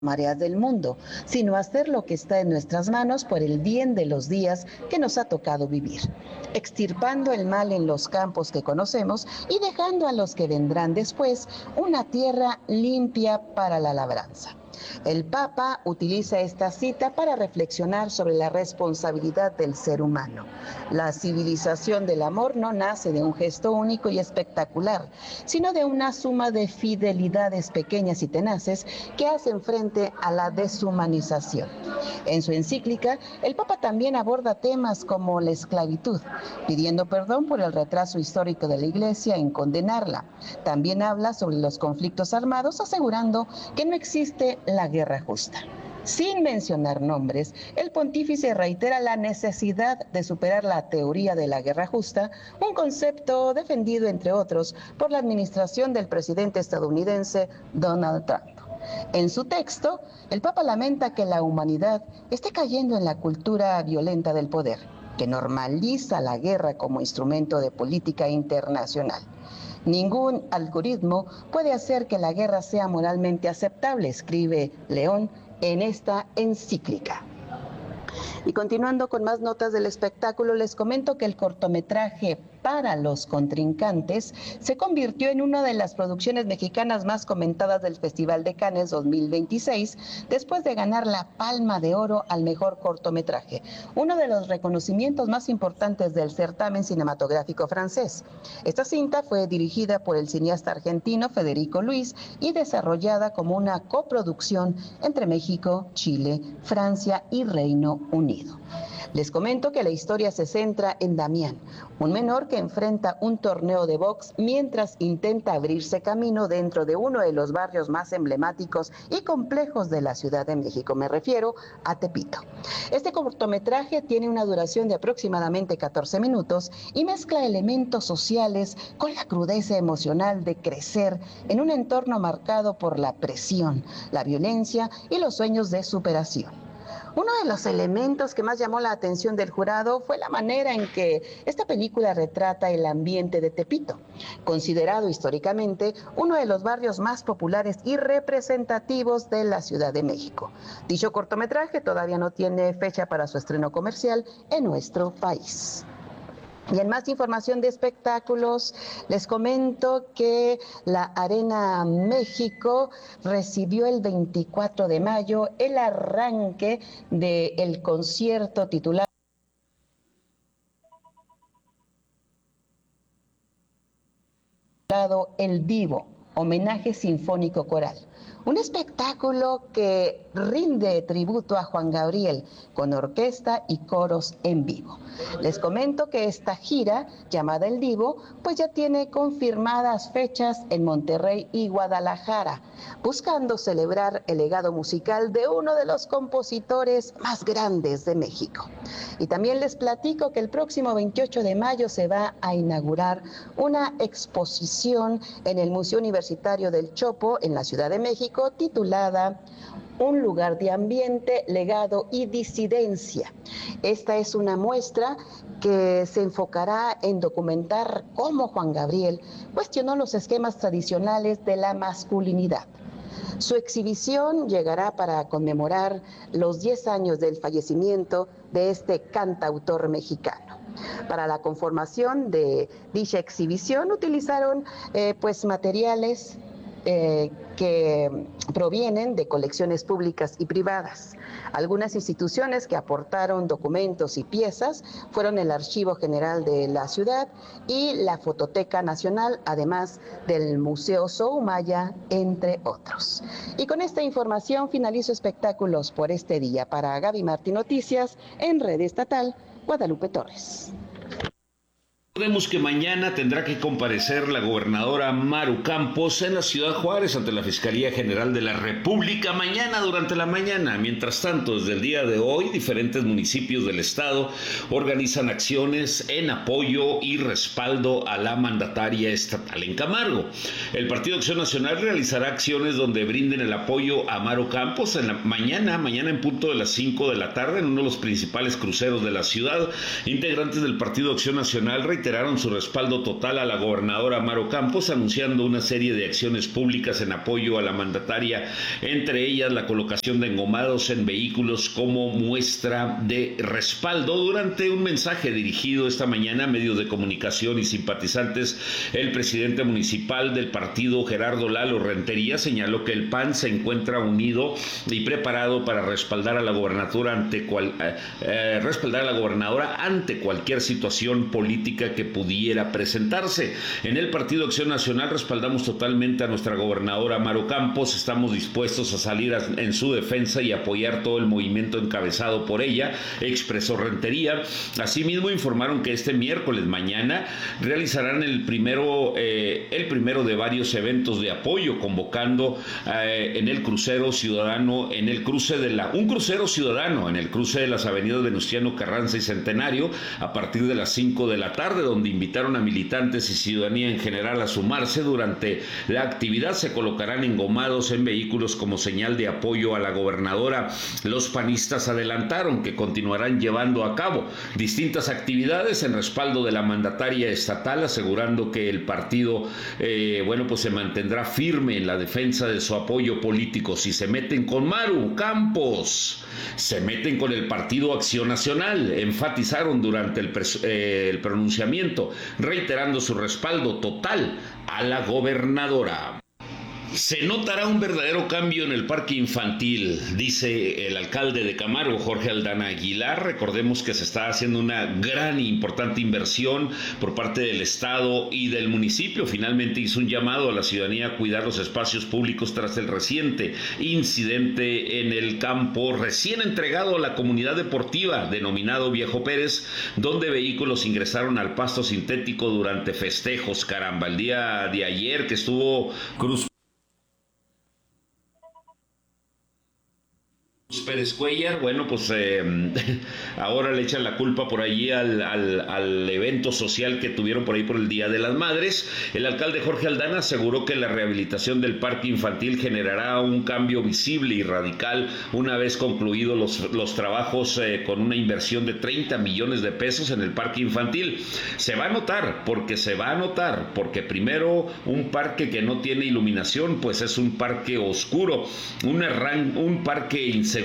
mareas del mundo, sino hacer lo que está en nuestras manos por el bien de los días que nos ha tocado vivir, extirpando el mal en los campos que conocemos y dejando a los que vendrán después una tierra limpia para la labranza. El Papa utiliza esta cita para reflexionar sobre la responsabilidad del ser humano. La civilización del amor no nace de un gesto único y espectacular, sino de una suma de fidelidades pequeñas y tenaces que hacen frente a la deshumanización. En su encíclica, el Papa también aborda temas como la esclavitud, pidiendo perdón por el retraso histórico de la Iglesia en condenarla. También habla sobre los conflictos armados, asegurando que no existe la guerra justa. Sin mencionar nombres, el pontífice reitera la necesidad de superar la teoría de la guerra justa, un concepto defendido, entre otros, por la administración del presidente estadounidense Donald Trump. En su texto, el Papa lamenta que la humanidad esté cayendo en la cultura violenta del poder, que normaliza la guerra como instrumento de política internacional. Ningún algoritmo puede hacer que la guerra sea moralmente aceptable, escribe León en esta encíclica. Y continuando con más notas del espectáculo, les comento que el cortometraje Para los contrincantes se convirtió en una de las producciones mexicanas más comentadas del Festival de Cannes 2026, después de ganar la Palma de Oro al mejor cortometraje, uno de los reconocimientos más importantes del certamen cinematográfico francés. Esta cinta fue dirigida por el cineasta argentino Federico Luis y desarrollada como una coproducción entre México, Chile, Francia y Reino Unido. Les comento que la historia se centra en Damián, un menor que enfrenta un torneo de box mientras intenta abrirse camino dentro de uno de los barrios más emblemáticos y complejos de la Ciudad de México. Me refiero a Tepito. Este cortometraje tiene una duración de aproximadamente 14 minutos y mezcla elementos sociales con la crudeza emocional de crecer en un entorno marcado por la presión, la violencia y los sueños de superación. Uno de los elementos que más llamó la atención del jurado fue la manera en que esta película retrata el ambiente de Tepito, considerado históricamente uno de los barrios más populares y representativos de la Ciudad de México. Dicho cortometraje todavía no tiene fecha para su estreno comercial en nuestro país. Y en más información de espectáculos, les comento que la Arena México recibió el 24 de mayo el arranque del concierto titulado El Vivo, homenaje sinfónico coral. Un espectáculo que rinde tributo a Juan Gabriel con orquesta y coros en vivo. Les comento que esta gira, llamada El Vivo, pues ya tiene confirmadas fechas en Monterrey y Guadalajara, buscando celebrar el legado musical de uno de los compositores más grandes de México. Y también les platico que el próximo 28 de mayo se va a inaugurar una exposición en el Museo Universitario del Chopo, en la Ciudad de México, titulada Un lugar de ambiente, legado y disidencia. Esta es una muestra que se enfocará en documentar cómo Juan Gabriel cuestionó los esquemas tradicionales de la masculinidad. Su exhibición llegará para conmemorar los 10 años del fallecimiento de este cantautor mexicano. Para la conformación de dicha exhibición utilizaron materiales que provienen de colecciones públicas y privadas. Algunas instituciones que aportaron documentos y piezas fueron el Archivo General de la Ciudad y la Fototeca Nacional, además del Museo Soumaya, entre otros. Y con esta información finalizo espectáculos por este día. Para Gaby Martín Noticias, en Red Estatal, Guadalupe Torres. Recordemos que mañana tendrá que comparecer la gobernadora Maru Campos en la Ciudad Juárez ante la Fiscalía General de la República mañana durante la mañana. Mientras tanto, desde el día de hoy, diferentes municipios del estado organizan acciones en apoyo y respaldo a la mandataria estatal en Camargo. El Partido Acción Nacional realizará acciones donde brinden el apoyo a Maru Campos en la mañana en punto de las 5 de la tarde en uno de los principales cruceros de la ciudad. Integrantes del Partido Acción Nacional reiteraron su respaldo total a la gobernadora Maru Campos, anunciando una serie de acciones públicas en apoyo a la mandataria, entre ellas la colocación de engomados en vehículos como muestra de respaldo. Durante un mensaje dirigido esta mañana a medios de comunicación y simpatizantes, el presidente municipal del partido, Gerardo Lalo Rentería, señaló que el PAN se encuentra unido y preparado para respaldar a la gobernadora ante cualquier situación política que pudiera presentarse. En el Partido Acción Nacional respaldamos totalmente a nuestra gobernadora Maru Campos, estamos dispuestos a salir en su defensa y apoyar todo el movimiento encabezado por ella, expresó Rentería. Asimismo informaron que este miércoles mañana realizarán el primero de varios eventos de apoyo, convocando en el crucero ciudadano, un crucero ciudadano en el cruce de las avenidas Venustiano Carranza y Centenario a partir de las 5 de la tarde, donde invitaron a militantes y ciudadanía en general a sumarse. Durante la actividad se colocarán engomados en vehículos como señal de apoyo a la gobernadora. Los panistas adelantaron que continuarán llevando a cabo distintas actividades en respaldo de la mandataria estatal, asegurando que el partido se mantendrá firme en la defensa de su apoyo político. Si se meten con Maru Campos, se meten con el Partido Acción Nacional, enfatizaron durante el pronunciamiento, reiterando su respaldo total a la gobernadora. Se notará un verdadero cambio en el parque infantil, dice el alcalde de Camargo, Jorge Aldana Aguilar. Recordemos que se está haciendo una gran e importante inversión por parte del Estado y del municipio. Finalmente hizo un llamado a la ciudadanía a cuidar los espacios públicos tras el reciente incidente en el campo recién entregado a la comunidad deportiva denominado Viejo Pérez, donde vehículos ingresaron al pasto sintético durante festejos. Caramba, el día de ayer que estuvo Cruz Pérez Cuellar, ahora le echan la culpa por allí al evento social que tuvieron por ahí por el Día de las Madres. El alcalde Jorge Aldana aseguró que la rehabilitación del parque infantil generará un cambio visible y radical una vez concluidos los trabajos con una inversión de 30 millones de pesos en el parque infantil. Se va a notar, porque primero un parque que no tiene iluminación, pues es un parque oscuro, un parque inseguro,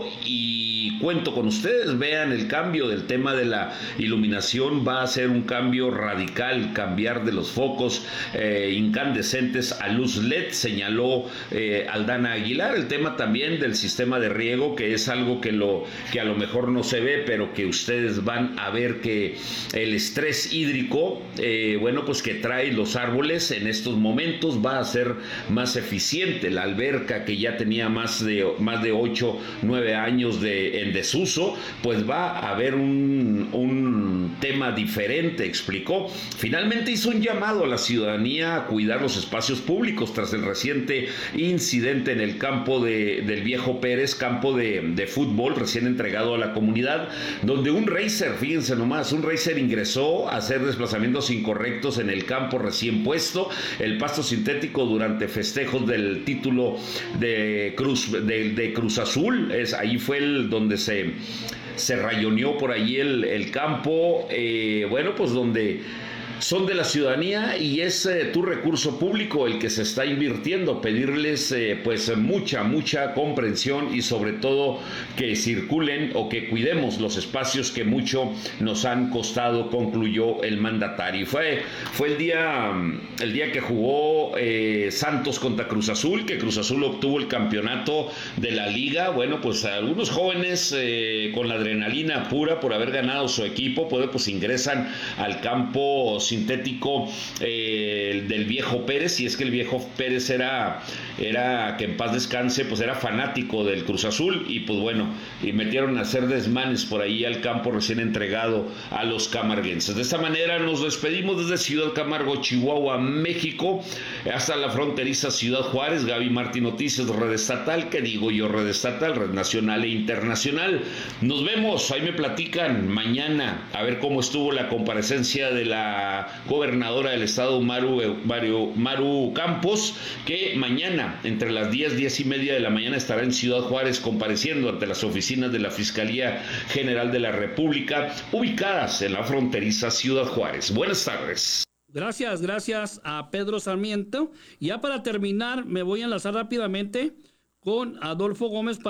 y cuento con ustedes, vean el cambio del tema de la iluminación, va a ser un cambio radical, cambiar de los focos incandescentes a luz LED, señaló Aldana Aguilar. El tema también del sistema de riego, que es algo que a lo mejor no se ve, pero que ustedes van a ver que el estrés hídrico, que trae los árboles en estos momentos va a ser más eficiente. La alberca, que ya tenía más de 8-9 años en desuso, pues va a haber un tema diferente, explicó. Finalmente hizo un llamado a la ciudadanía a cuidar los espacios públicos tras el reciente incidente en el campo del Viejo Pérez, campo de fútbol recién entregado a la comunidad, donde un racer, fíjense nomás, ingresó a hacer desplazamientos incorrectos en el campo recién puesto, el pasto sintético, durante festejos del título de Cruz Azul. Ahí fue donde se rayoneó por allí el campo, donde son de la ciudadanía y es tu recurso público el que se está invirtiendo. Pedirles mucha comprensión y sobre todo que circulen o que cuidemos los espacios que mucho nos han costado, concluyó el mandatario. Fue el día que jugó Santos contra Cruz Azul, que Cruz Azul obtuvo el campeonato de la liga. Algunos jóvenes con la adrenalina pura por haber ganado su equipo, ingresan al campo sintético del Viejo Pérez, y es que el Viejo Pérez era que en paz descanse, era fanático del Cruz Azul, y y metieron a hacer desmanes por ahí al campo recién entregado a los camarguenses. De esta manera nos despedimos desde Ciudad Camargo, Chihuahua, México, hasta la fronteriza Ciudad Juárez. Gaby Martín Noticias, Red Estatal, Red Estatal, Red Nacional e Internacional. Nos vemos, ahí me platican mañana a ver cómo estuvo la comparecencia de la la gobernadora del estado, Maru Campos, que mañana entre las 10:30 de la mañana estará en Ciudad Juárez compareciendo ante las oficinas de la Fiscalía General de la República, ubicadas en la fronteriza Ciudad Juárez. Buenas tardes. Gracias a Pedro Sarmiento. Y ya para terminar, me voy a enlazar rápidamente con Adolfo Gómez